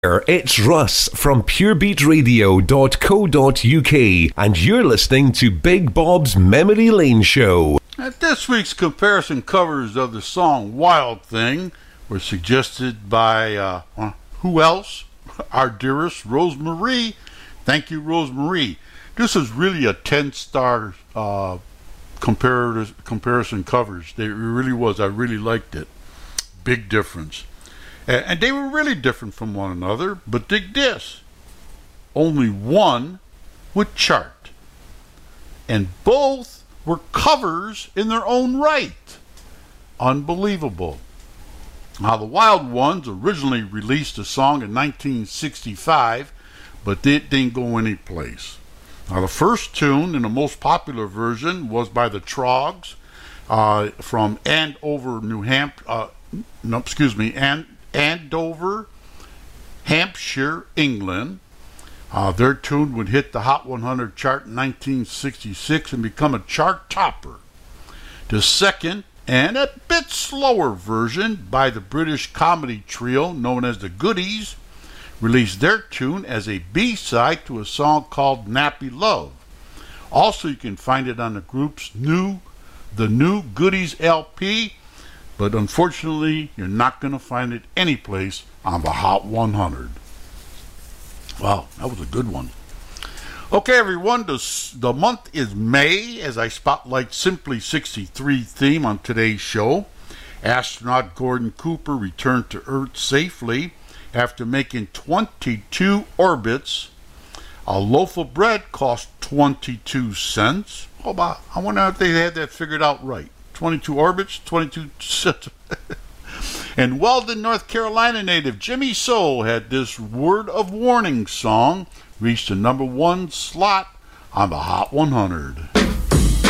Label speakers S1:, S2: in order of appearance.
S1: It's Russ from purebeatradio.co.uk and you're listening to Big Bob's Memory Lane Show.
S2: This week's comparison covers of the song Wild Thing were suggested by, who else? Our dearest Rosemarie. Thank you, Rosemarie. This is really a 10-star comparison covers. It really was. I really liked it. Big difference. And they were really different from one another, but dig this. Only one would chart. And both were covers in their own right. Unbelievable. Now, the Wild Ones originally released a song in 1965, but it didn't go anyplace. Now, the first tune and the most popular version was by the Troggs from Andover, Andover, Hampshire, England. Their tune would hit the Hot 100 chart in 1966 and become a chart topper. The second and a bit slower version by the British comedy trio known as the Goodies released their tune as a B-side to a song called Nappy Love. Also, you can find it on the group's The New Goodies LP, but unfortunately, you're not going to find it anyplace on the Hot 100. Wow, that was a good one. Okay, everyone, the month is May as I spotlight Simply 63 theme on today's show. Astronaut Gordon Cooper returned to Earth safely after making 22 orbits. A loaf of bread cost 22 cents. I wonder if they had that figured out right. 22 orbits, 22 cents. And Weldon, North Carolina native Jimmy Soul had this Word of Warning song reach the #1 slot on the Hot 100.